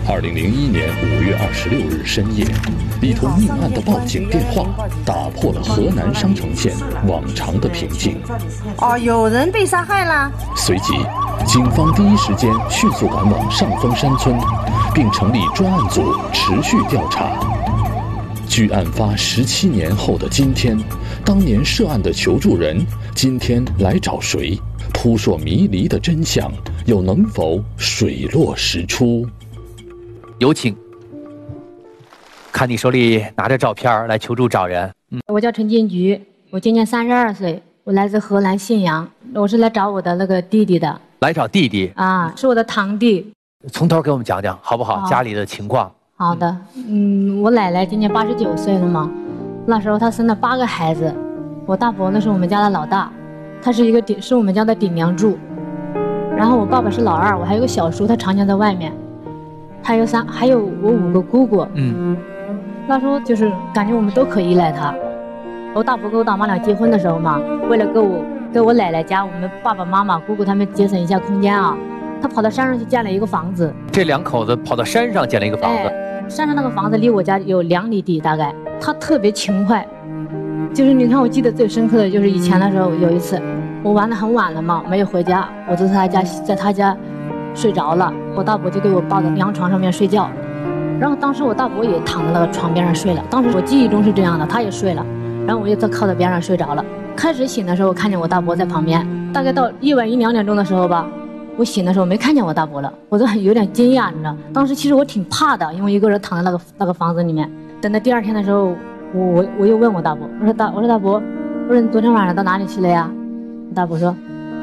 2001年5月26日深夜，一通命案的报警电话打破了河南商城县往常的平静。 有人被杀害了。 随即，警方第一时间迅速赶往上峰山村，并成立专案组持续调查。距案发17年后的今天，当年涉案的求助人今天来找谁？扑朔迷离的真相又能否水落石出？ 有请。看你手里拿着照片来求助找人。 我叫陈金菊，我今年32岁，我来自河南信阳，我是来找我的那个弟弟的。 来找弟弟啊，是我的堂弟。 从头给我们讲讲好不好？家里的情况。 好的，我奶奶今年89岁了嘛，那时候她生了8个孩子，我大伯那是我们家的老大，他是我们家的顶梁柱，然后我爸爸是老二，我还有个小叔，他常年在外面，还有我5个姑姑，那时候就是感觉我们都可依赖他。我大伯跟我大妈俩结婚的时候嘛，为了给我奶奶家我们爸爸妈妈姑姑他们节省一下空间啊，他跑到山上去建了一个房子。这2口子跑到山上建了一个房子。山上那个房子离我家有2里地大概。他特别勤快，就是你看我记得最深刻的就是以前的时候有一次我玩得很晚了嘛，没有回家，我在他家睡着了，我大伯就给我抱在凉床上面睡觉，然后当时我大伯也躺在那个床边上睡了，当时我记忆中是这样的，他也睡了，然后我就靠在边上睡着了。开始醒的时候看见我大伯在旁边，大概到夜晚1、2点钟的时候吧，我醒的时候没看见我大伯了，我都有点惊讶，你知道，当时其实我挺怕的，因为一个人躺在那个房子里面。等到第2天的时候，我又问我大伯，我说大伯，我说你昨天晚上到哪里去了呀？我大伯说